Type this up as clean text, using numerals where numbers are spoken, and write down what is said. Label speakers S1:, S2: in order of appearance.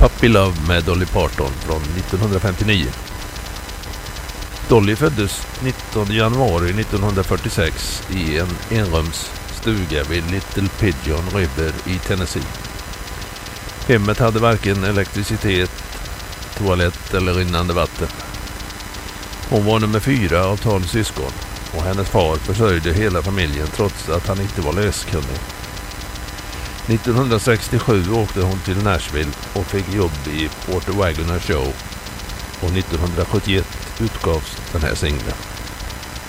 S1: Puppy Love med Dolly Parton från 1959. Dolly föddes 19 januari 1946 i en enrumsstuga vid Little Pigeon River i Tennessee. Hemmet hade varken elektricitet, toalett eller rinnande vatten. Hon var nummer 4 av 12 syskon och hennes far försörjde hela familjen trots att han inte var läskunnig. 1967 åkte hon till Nashville och fick jobb i Porter Wagoner Show och 1971 utgavs den här singeln.